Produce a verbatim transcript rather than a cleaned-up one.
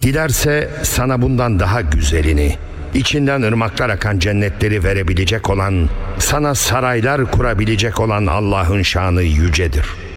Dilerse sana bundan daha güzelini, içinden ırmaklar akan cennetleri verebilecek olan, sana saraylar kurabilecek olan Allah'ın şanı yücedir.